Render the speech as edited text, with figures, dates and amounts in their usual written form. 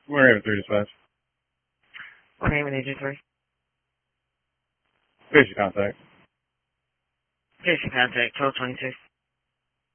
We're in 3 dispatch. What name and agent 3? Basic contact. Basic contact, 1222.